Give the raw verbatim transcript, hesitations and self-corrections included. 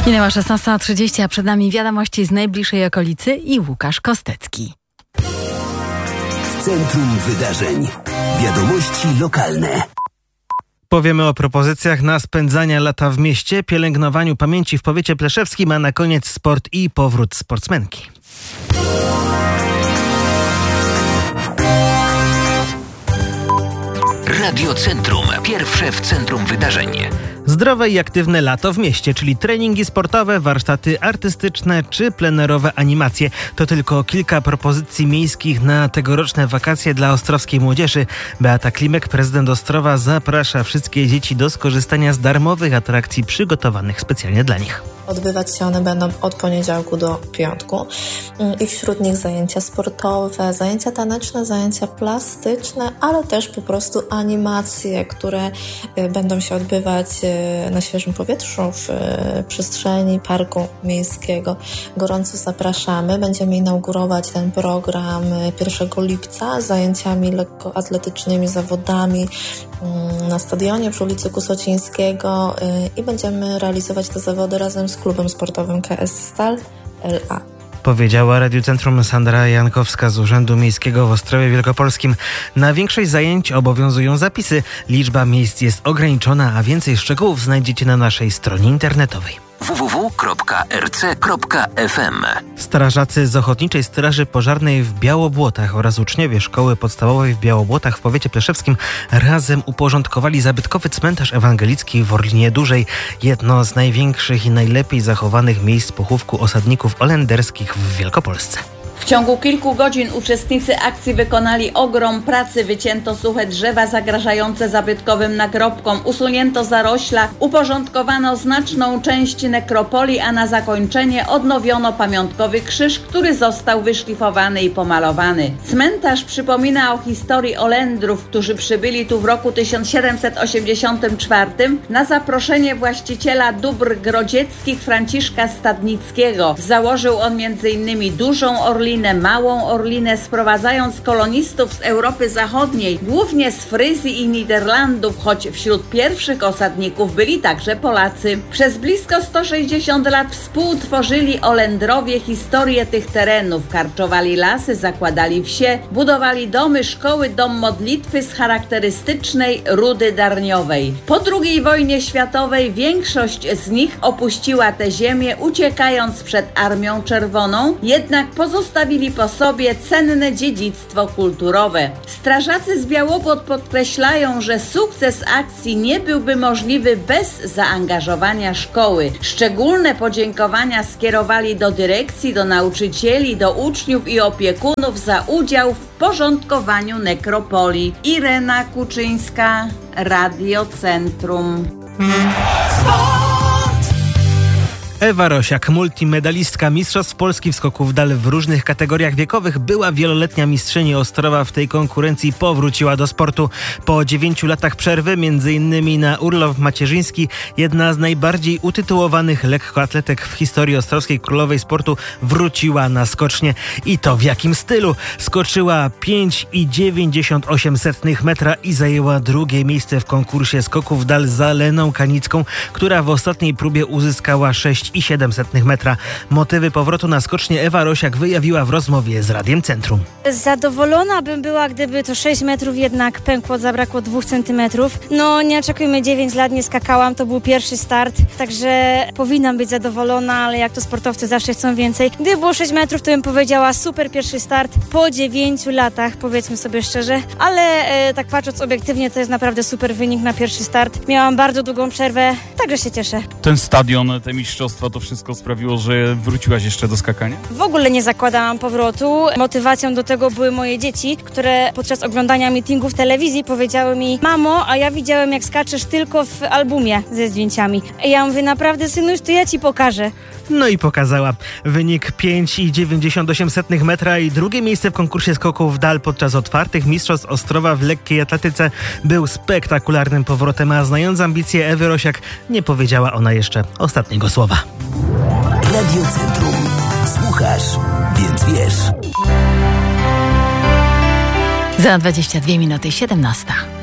Minęła szesnasta trzydzieści, a przed nami wiadomości z najbliższej okolicy i Łukasz Kostecki. W centrum wydarzeń. Wiadomości lokalne. Powiemy o propozycjach na spędzanie lata w mieście, pielęgnowaniu pamięci w powiecie pleszewskim, a na koniec sport i powrót sportsmenki. Radio Centrum. Pierwsze w centrum wydarzeń. Zdrowe i aktywne lato w mieście, czyli treningi sportowe, warsztaty artystyczne czy plenerowe animacje. To tylko kilka propozycji miejskich na tegoroczne wakacje dla ostrowskiej młodzieży. Beata Klimek, prezydent Ostrowa, zaprasza wszystkie dzieci do skorzystania z darmowych atrakcji przygotowanych specjalnie dla nich. Odbywać się one będą od poniedziałku do piątku i wśród nich zajęcia sportowe, zajęcia taneczne, zajęcia plastyczne, ale też po prostu animacje, które będą się odbywać na świeżym powietrzu w przestrzeni parku miejskiego. Gorąco zapraszamy. Będziemy inaugurować ten program pierwszego lipca z zajęciami lekkoatletycznymi, zawodami na stadionie przy ulicy Kusocińskiego i będziemy realizować te zawody razem z klubem sportowym K S Stal L A. Powiedziała Radiu Centrum Sandra Jankowska z Urzędu Miejskiego w Ostrowie Wielkopolskim. Na większość zajęć obowiązują zapisy. Liczba miejsc jest ograniczona, a więcej szczegółów znajdziecie na naszej stronie internetowej. w w w kropka r c kropka f m. Strażacy z Ochotniczej Straży Pożarnej w Białobłotach oraz uczniowie Szkoły Podstawowej w Białobłotach w powiecie pleszewskim razem uporządkowali zabytkowy cmentarz ewangelicki w Orlinie Dużej. Jedno z największych i najlepiej zachowanych miejsc pochówku osadników holenderskich w Wielkopolsce. W ciągu kilku godzin uczestnicy akcji wykonali ogrom pracy. Wycięto suche drzewa zagrażające zabytkowym nagrobkom, usunięto zarośla, uporządkowano znaczną część nekropolii, a na zakończenie odnowiono pamiątkowy krzyż, który został wyszlifowany i pomalowany. Cmentarz przypomina o historii Olendrów, którzy przybyli tu w roku tysiąc siedemset osiemdziesiątym czwartym na zaproszenie właściciela dóbr grodzieckich Franciszka Stadnickiego. Założył on między innymi dużą Orlinę, małą Orlinę, sprowadzając kolonistów z Europy Zachodniej, głównie z Fryzji i Niderlandów, choć wśród pierwszych osadników byli także Polacy. Przez blisko sto sześćdziesiąt lat współtworzyli Olendrowie historię tych terenów, karczowali lasy, zakładali wsie, budowali domy, szkoły, dom modlitwy z charakterystycznej rudy darniowej. Po drugiej wojnie światowej większość z nich opuściła tę ziemię, uciekając przed Armią Czerwoną, jednak pozostawili po sobie cenne dziedzictwo kulturowe. Strażacy z Białobłot podkreślają, że sukces akcji nie byłby możliwy bez zaangażowania szkoły. Szczególne podziękowania skierowali do dyrekcji, do nauczycieli, do uczniów i opiekunów za udział w porządkowaniu nekropolii. Irena Kuczyńska, Radio Centrum. Ewa Rosiak, multimedalistka Mistrzostw Polski w skoku w dal w różnych kategoriach wiekowych, była wieloletnia mistrzyni Ostrowa. W tej konkurencji powróciła do sportu. Po dziewięciu latach przerwy, między innymi na urlop macierzyński, jedna z najbardziej utytułowanych lekkoatletek w historii Ostrowskiej Królowej Sportu wróciła na skocznie. I to w jakim stylu? Skoczyła pięć i dziewięćdziesiąt osiem setnych metra i zajęła drugie miejsce w konkursie skoków w dal za Leną Kanicką, która w ostatniej próbie uzyskała sześć i siedem setnych metra. Motywy powrotu na skocznie Ewa Rosiak wyjawiła w rozmowie z Radiem Centrum. Zadowolona bym była, gdyby to sześć metrów jednak pękło, zabrakło dwóch centymetrów. No nie oczekujmy, dziewięć lat nie skakałam, to był pierwszy start, także powinnam być zadowolona, ale jak to sportowcy zawsze chcą więcej. Gdyby było sześć metrów, to bym powiedziała super pierwszy start po dziewięciu latach, powiedzmy sobie szczerze, ale e, tak patrząc obiektywnie, to jest naprawdę super wynik na pierwszy start. Miałam bardzo długą przerwę, także się cieszę. Ten stadion, te mistrzostwa, to wszystko sprawiło, że wróciłaś jeszcze do skakania? W ogóle nie zakładałam powrotu. Motywacją do tego były moje dzieci, które podczas oglądania meetingu w telewizji powiedziały mi: mamo, a ja widziałem, jak skaczesz tylko w albumie ze zdjęciami. I ja mówię: naprawdę, synuś, to ja ci pokażę. No i pokazała. Wynik pięć i dziewięćdziesiąt osiem setnych metra i drugie miejsce w konkursie skoków w dal podczas otwartych mistrzostw Ostrowa w lekkiej atletyce był spektakularnym powrotem, a znając ambicje Ewy Rosiak, nie powiedziała ona jeszcze ostatniego słowa. Radio Centrum. Słuchasz, więc wiesz. Za dwadzieścia dwie minuty siedemnasta.